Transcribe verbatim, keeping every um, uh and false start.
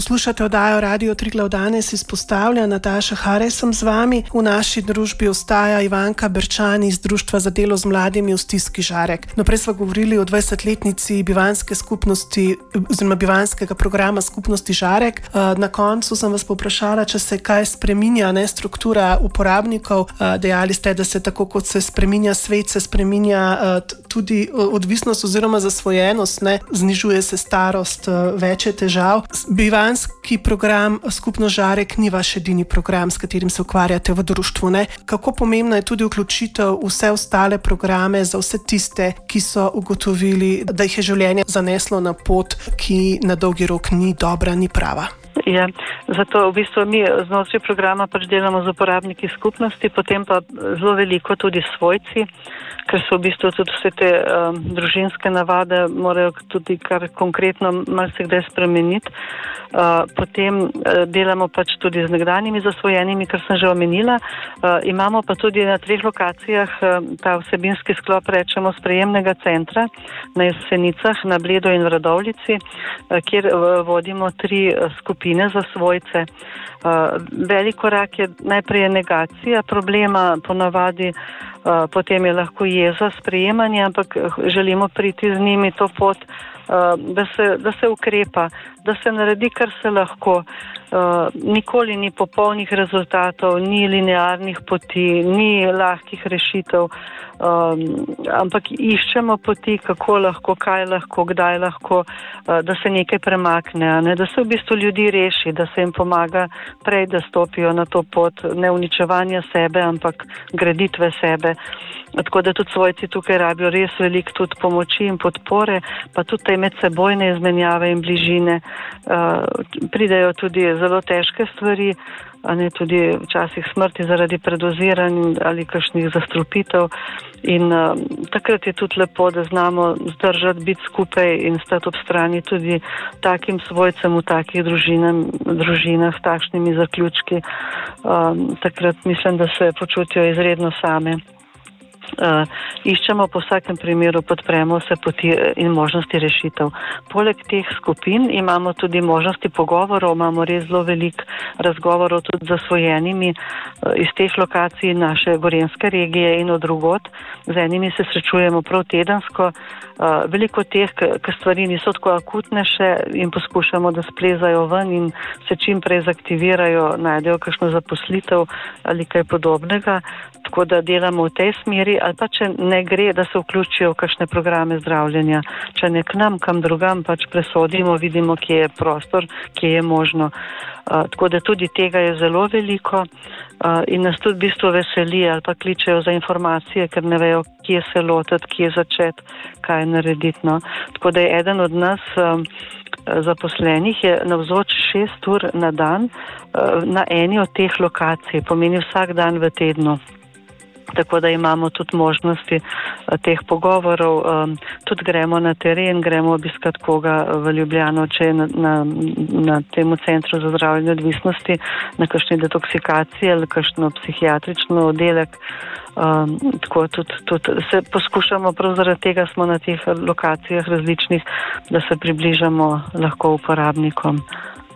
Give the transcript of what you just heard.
Poslušate oddajo Radio Triglav danes, izpostavlja Nataša Harej sem z vami. V naši družbi ostaja Ivanka Berčan iz Društva za delo z mladimi v stiski Žarek. No, prej smo govorili o dvajsetletnici bivanske skupnosti oziroma bivanskega programa skupnosti Žarek. Na koncu sem vas poprašala, če se kaj spreminja, ne, struktura uporabnikov. Dejali ste, da se tako kot se spreminja svet, se spreminja tudi odvisnost oziroma zasvojenost, ne, znižuje se starost, več je težav. Bivanski program Skupnost Žarek ni vaš edini program, s katerim se ukvarjate v društvu, ne? Kako pomembna je tudi vključitev vse ostale programe za vse tiste, ki so ugotovili, da jih je življenje zaneslo na pot, ki na dolgi rok ni dobra, ni prava? Ja, zato v bistvu mi znotraj programa pač delamo z uporabniki skupnosti, potem pa zelo veliko tudi svojci, ker so v bistvu tudi vse te um, družinske navade morajo tudi kar konkretno marsikdaj spremeniti. Uh, potem uh, delamo pač tudi z nekdanjimi zasvojenimi, kar sem že omenila. Uh, imamo pa tudi na treh lokacijah uh, ta vsebinski sklop, rečemo, sprejemnega centra na Jesenicah, na Bledu in v Radovljici, uh, kjer uh, vodimo tri uh, skupine za svojce. Uh, velik korak je najprej negacija problema, ponavadi uh, potem je lahko jeza, sprejemanje, ampak želimo priti z njimi to pot, uh, da se, da se ukrepa, da se naredi, kar se lahko. Uh, nikoli ni popolnih rezultatov, ni linearnih poti, ni lahkih rešitev, um, ampak iščemo poti, kako lahko, kaj lahko, kdaj lahko, uh, da se nekaj premakne, ne? Da se v bistvu ljudi reši, da se jim pomaga prej, da stopijo na to pot, ne uničevanja sebe, ampak graditve sebe. Tako da tudi svojci tukaj rabijo res veliko tudi pomoči in podpore, pa tudi te medsebojne izmenjave in bližine. Uh, pridejo tudi zelo težke stvari, a ne, tudi včasih smrti zaradi predoziranj ali kakšnih zastrupitev. In uh, takrat je tudi lepo, da znamo zdržati, biti skupaj in stati ob strani tudi takim svojcem v takih družinah, družinah s takšnimi zaključki. Um, takrat mislim, da se počutijo izredno same. Uh, iščemo po vsakem primeru, podpremo vse poti in možnosti rešitev. Poleg teh skupin imamo tudi možnosti pogovorov, imamo res zelo veliko razgovorov tudi z zasvojenimi uh, iz teh lokacij naše gorenjske regije in od drugot. Z enimi se srečujemo prav tedensko. Uh, veliko teh, ki stvari niso tako akutne še in poskušamo, da splezajo ven in se čim prej zaktivirajo, najdejo kakšno zaposlitev ali kaj podobnega. Tako da delamo v tej smeri, ali pa če ne gre, da se vključijo v kakšne programe zdravljenja. Če ne k nam, kam drugam, pač presodimo, vidimo, kje je prostor, kje je možno. Uh, tako da tudi tega je zelo veliko uh, in nas tudi v bistvu veseli ali pa kličejo za informacije, ker ne vejo, kje se lotiti, kje začeti, kaj narediti. No. Tako da je eden od nas um, zaposlenih je navzoč šest ur na dan uh, na eni od teh lokacij, pomeni vsak dan v tednu. Tako da imamo tudi možnosti teh pogovorov, um, tudi gremo na teren, gremo obiskati koga v Ljubljano, če je na, na, na temu centru za zdravljenje odvisnosti, na kakšni detoksikaciji ali kakšno psihiatrično oddelek. Um, tako tudi, tudi se poskušamo, prav zaradi tega smo na teh lokacijah različnih, da se približamo lahko uporabnikom.